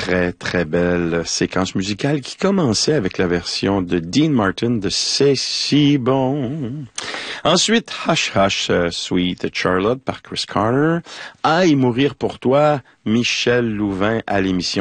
très, très belle séquence musicale qui commençait avec la version de Dean Martin de C'est si bon. Ensuite, Hush Hush, Sweet Charlotte par Chris Carter. Aïe, mourir pour toi, Michel Louvain à l'émission